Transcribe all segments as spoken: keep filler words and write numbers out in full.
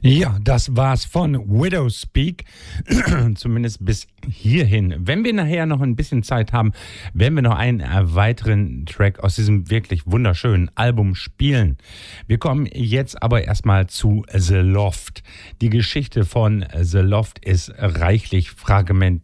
Ja, das war's von Widowspeak, zumindest bis hierhin. Wenn wir nachher noch ein bisschen Zeit haben, werden wir noch einen weiteren Track aus diesem wirklich wunderschönen Album spielen. Wir kommen jetzt aber erstmal zu The Loft. Die Geschichte von The Loft ist reichlich fragmentiert.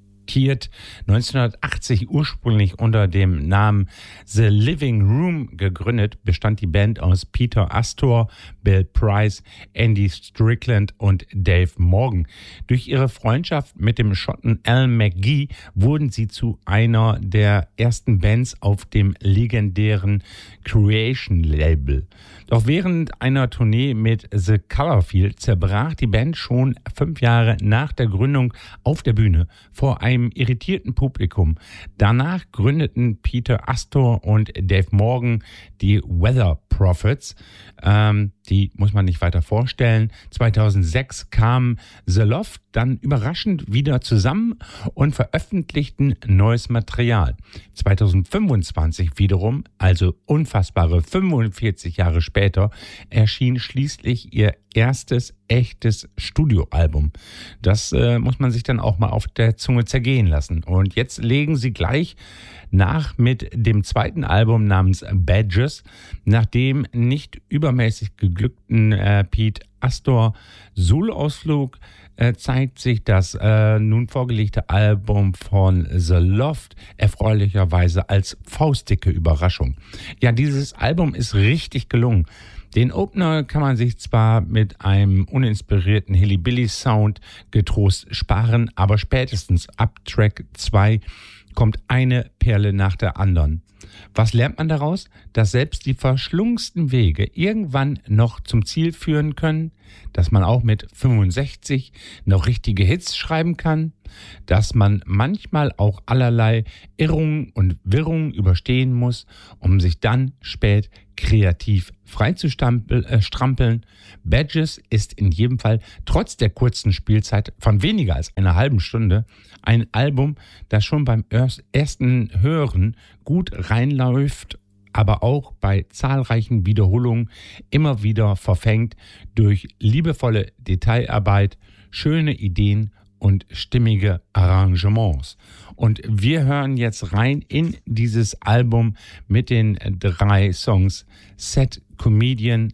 neunzehnhundertachtzig ursprünglich unter dem Namen The Living Room gegründet, bestand die Band aus Peter Astor, Bill Price, Andy Strickland und Dave Morgan. Durch ihre Freundschaft mit dem Schotten Al McGee wurden sie zu einer der ersten Bands auf dem legendären Creation-Label. Doch während einer Tournee mit The Colorfield zerbrach die Band schon fünf Jahre nach der Gründung auf der Bühne vor einem irritierten Publikum. Danach gründeten Peter Astor und Dave Morgan die Weather Prophets. Ähm, die muss man nicht weiter vorstellen. zweitausendsechs kam The Loft dann überraschend wieder zusammen und veröffentlichten neues Material. zweitausendfünfundzwanzig wiederum, also unfassbare fünfundvierzig Jahre später, erschien schließlich ihr erstes echtes Studioalbum. Das äh, muss man sich dann auch mal auf der Zunge zergehen lassen. Und jetzt legen sie gleich nach mit dem zweiten Album namens Badges, nach dem nicht übermäßig geglückten äh, Pete Astor Soloausflug äh, zeigt sich das äh, nun vorgelegte Album von The Loft erfreulicherweise als faustdicke Überraschung. Ja, dieses Album ist richtig gelungen. Den Opener kann man sich zwar mit einem uninspirierten Hillybilly-Sound getrost sparen, aber spätestens ab Track zwei kommt eine Perle nach der anderen. Was lernt man daraus? Dass selbst die verschlungensten Wege irgendwann noch zum Ziel führen können, dass man auch mit fünfundsechzig noch richtige Hits schreiben kann, dass man manchmal auch allerlei Irrungen und Wirrungen überstehen muss, um sich dann spät kreativ freizustrampeln. Badges ist in jedem Fall trotz der kurzen Spielzeit von weniger als einer halben Stunde ein Album, das schon beim ersten Hören gut reinläuft, aber auch bei zahlreichen Wiederholungen immer wieder verfängt durch liebevolle Detailarbeit, schöne Ideen und stimmige Arrangements. Und wir hören jetzt rein in dieses Album mit den drei Songs Sad Comedian,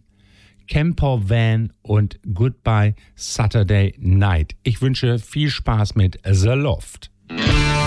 Camper Van und Goodbye Saturday Night. Ich wünsche viel Spaß mit The Loft.